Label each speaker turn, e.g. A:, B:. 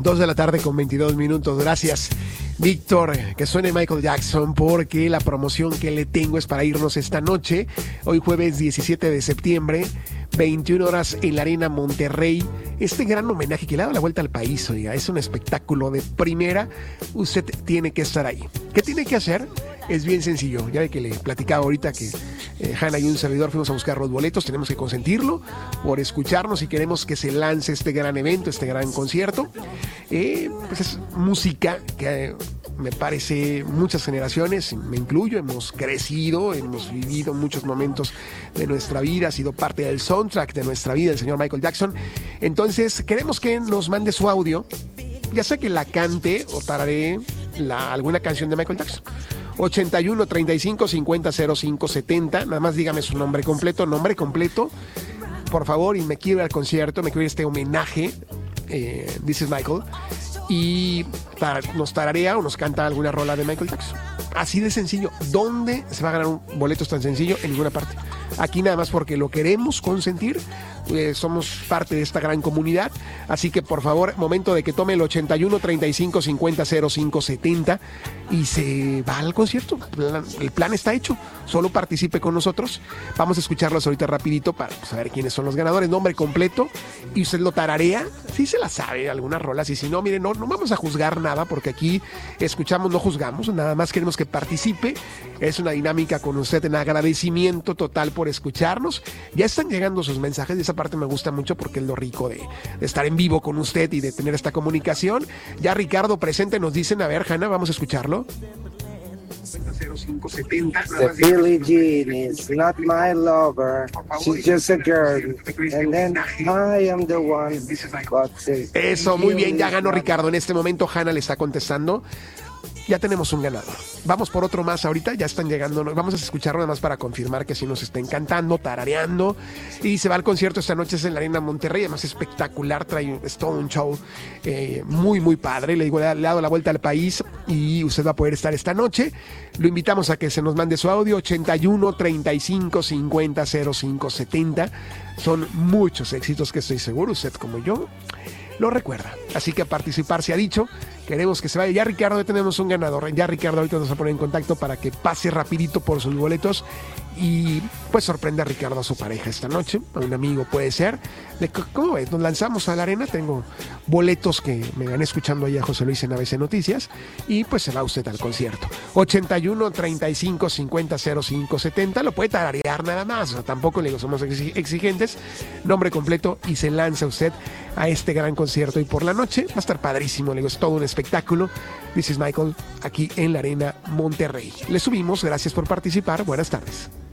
A: 2 de la tarde con 22 minutos. Gracias, Víctor. Que suene Michael Jackson, porque la promoción que le tengo es para irnos esta noche, hoy jueves 17 de septiembre, 21 horas en la Arena Monterrey. Este gran homenaje que le ha dado la vuelta al país, oiga, es un espectáculo de primera. Usted tiene que estar ahí. ¿Qué tiene que hacer? Es bien sencillo. Ya ve que le platicaba ahorita que Hanna y un servidor fuimos a buscar los boletos. Tenemos que consentirlo por escucharnos y queremos que se lance este gran evento, este gran concierto. Pues es música que me parece muchas generaciones, me incluyo, hemos crecido, hemos vivido muchos momentos de nuestra vida, ha sido parte del soundtrack de nuestra vida el señor Michael Jackson. Entonces queremos que nos mande su audio, ya sea que la cante o tararé alguna canción de Michael Jackson. 81 35 50 05 70. Nada más dígame su nombre completo, por favor, y me quiero ir al concierto, me quiero ir a este homenaje, This is Michael, y nos tararea o nos canta alguna rola de Michael Jackson. Así de sencillo. ¿Dónde se va a ganar un boleto tan sencillo? En ninguna parte. Aquí nada más porque lo queremos consentir. Somos parte de esta gran comunidad. Así que por favor, momento de que tome el 81 35 50 05 70 y se va al concierto. El plan está hecho. Solo participe con nosotros. Vamos a escucharlos ahorita rapidito para saber quiénes son los ganadores. Nombre completo. Y usted lo tararea. Si se la sabe, algunas rolas. Y si no, mire, no vamos a juzgar nada, porque aquí escuchamos, no juzgamos. Nada más queremos que participe. Es una dinámica con usted en agradecimiento total por escucharnos. Ya están llegando sus mensajes y esa parte me gusta mucho porque es lo rico de estar en vivo con usted y de tener esta comunicación. Ya Ricardo presente nos dicen, a ver, Hanna, vamos a escucharlo. 0570.
B: The Billie Jean is not my lover, she's just a girl, and then I am the one.
A: Eso, muy bien, ya ganó Ricardo. En este momento Hanna le está contestando. Ya tenemos un ganador. Vamos por otro más ahorita, ya están llegando. Vamos a escucharlo nada más para confirmar que sí nos está encantando, tarareando. Y se va al concierto esta noche, es en la Arena Monterrey, además espectacular, es todo un show muy, muy padre. Le digo, le ha dado la vuelta al país y usted va a poder estar esta noche. Lo invitamos a que se nos mande su audio, 81 35 50 05 70. Son muchos éxitos que estoy seguro, usted como yo lo recuerda. Así que a participar se ha dicho. Queremos que se vaya. Ya Ricardo, ya tenemos un ganador. Ya Ricardo ahorita nos va a poner en contacto para que pase rapidito por sus boletos y pues sorprenda a Ricardo a su pareja esta noche, a un amigo puede ser. ¿Cómo ves? Nos lanzamos a la arena. Tengo boletos que me van escuchando allá José Luis en ABC Noticias y pues se va usted al concierto. 81 35 50 05 70. Lo puede tararear nada más, o sea, tampoco le digo somos exigentes. Nombre completo y se lanza usted a este gran concierto. Y por la noche va a estar padrísimo, le digo, es todo un espectáculo. This is Michael, aquí en la Arena Monterrey. Le subimos, gracias por participar, buenas tardes.